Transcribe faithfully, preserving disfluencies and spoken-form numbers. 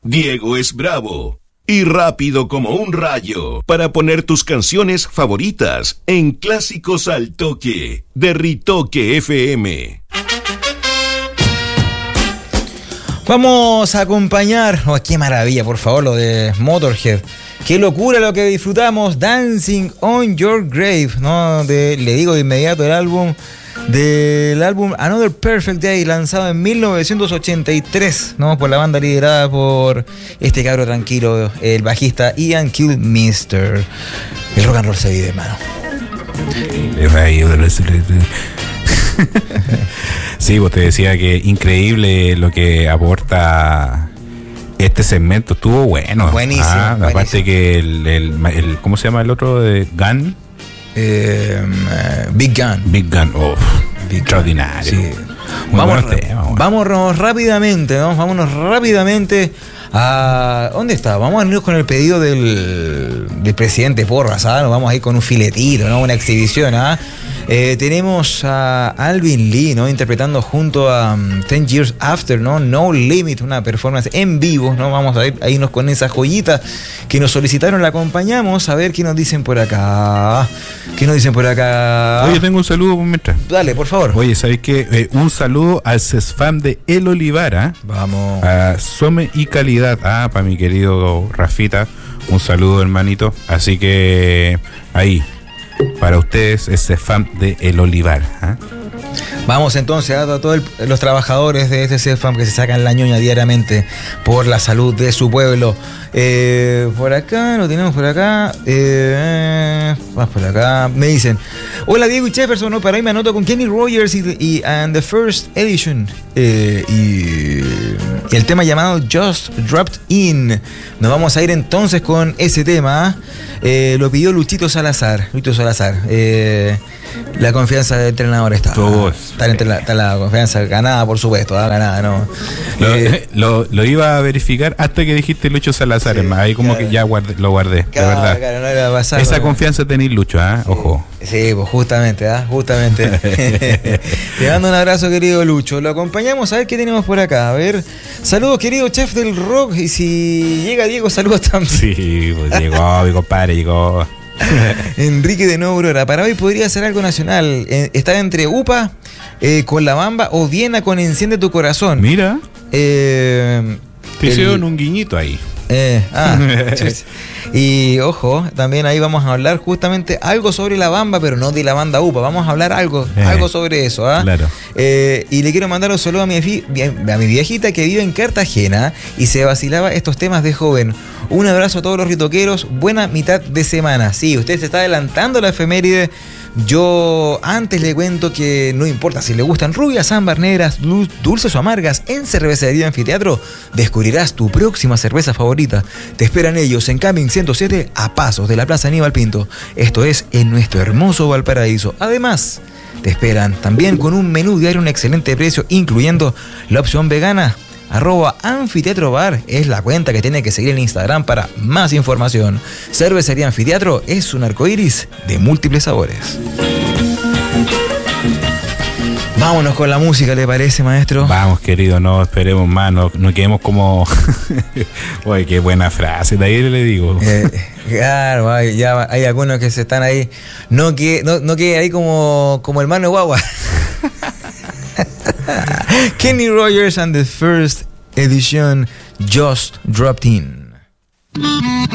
Diego es bravo y rápido como un rayo para poner tus canciones favoritas en Clásicos al Toque de Ritoque F M. Vamos a acompañar, oh, qué maravilla, por favor, lo de Motorhead. Qué locura lo que disfrutamos, Dancing on Your Grave, ¿no? De, le digo de inmediato el álbum, del álbum Another Perfect Day, lanzado en mil novecientos ochenta y tres, ¿no? Por la banda liderada por este cabro tranquilo, el bajista Ian Kilmister. El rock and roll se vive, hermano. Sí, vos te decía que increíble lo que aporta este segmento. Estuvo bueno. Buenísimo. Ah, buenísimo. Aparte que el, el, el ¿cómo se llama el otro? de Gun. Eh, uh, Big Gun. Big Gun. Oh, Big extraordinario. Sí. Vamos, tema, bueno. Vámonos rápidamente, ¿no? Vámonos rápidamente a... ¿Dónde está? Vamos a irnos con el pedido del, del presidente Porras, ¿ah? Nos vamos a ir con un filetito, ¿no? Una exhibición, ¿ah? Eh, tenemos a Alvin Lee, ¿no? Interpretando junto a um, Ten Years After, ¿no? No Limit, una performance en vivo, ¿no? Vamos a, ir, a irnos con esa joyita que nos solicitaron, la acompañamos, a ver qué nos dicen por acá. ¿Qué nos dicen por acá? Oye, tengo un saludo por mientras. Dale, por favor. Oye, ¿sabes qué? Eh, un saludo al CESFAM de El Olivara. Vamos. A Some y Calidad. Ah, para mi querido Rafita. Un saludo, hermanito. Así que ahí, para ustedes, es CESFAM de El Olivar. ¿eh? Vamos entonces a todos los trabajadores de este CESFAM que se sacan la ñoña diariamente por la salud de su pueblo. Eh, por acá, lo tenemos por acá. Eh, más por acá. Me dicen: hola Diego y Jefferson, ¿no? Para ahí me anoto con Kenny Rogers y, y and the First Edition. Eh, y, y el tema llamado Just Dropped In. Nos vamos a ir entonces con ese tema. Eh, lo pidió Luchito Salazar. Luchito Salazar. Eh, la confianza del entrenador está. Está, la, está la confianza ganada, por supuesto. ¿eh? Ganada, ¿no? Lo, eh, lo, lo iba a verificar hasta que dijiste Lucho Salazar. Sí, ahí como claro, que ya guardé, lo guardé. Claro, de verdad. Claro, no iba a pasar, esa ¿no? confianza tenéis, Lucho, ¿eh? Sí, ojo. Sí, pues justamente, ¿eh? justamente. Le mando un abrazo, querido Lucho. Lo acompañamos a ver qué tenemos por acá. A ver, saludos, querido chef del rock. Y si llega Diego, saludos también. Sí, pues llegó, mi compadre, llegó. Enrique de Nuevo Aurora. Para hoy podría ser algo nacional. Eh, está entre UPA eh, con La Bamba o Viena con Enciende tu Corazón. Mira. Eh, Te hicieron un guiñito ahí. Eh, ah, y ojo, también ahí vamos a hablar justamente algo sobre La Bamba, pero no de la banda UPA. Vamos a hablar algo, eh, algo sobre eso. ¿ah? Claro. Eh, y le quiero mandar un saludo a mi, a mi viejita que vive en Cartagena y se vacilaba estos temas de joven. Un abrazo a todos los ritoqueros. Buena mitad de semana. Sí, usted se está adelantando la efeméride. Yo antes le cuento que no importa si le gustan rubias, ámbar, negras, dulces o amargas, en Cervecería Anfiteatro descubrirás tu próxima cerveza favorita. Te esperan ellos en Camping ciento siete a pasos de la Plaza Aníbal Pinto. Esto es en nuestro hermoso Valparaíso. Además, te esperan también con un menú diario a un excelente precio, incluyendo la opción vegana. Arroba Anfiteatro Bar es la cuenta que tiene que seguir en Instagram para más información. Cervecería Anfiteatro es un arcoíris de múltiples sabores. Vámonos con la música, ¿le parece, maestro? Vamos, querido, no esperemos más, no, no quedemos como... Oye, qué buena frase, de ahí le digo. Eh, claro, hay, ya hay algunos que se están ahí, no que no, no quede ahí como, como el mano guagua. Kenny Rogers and the First Edition, Just Dropped In.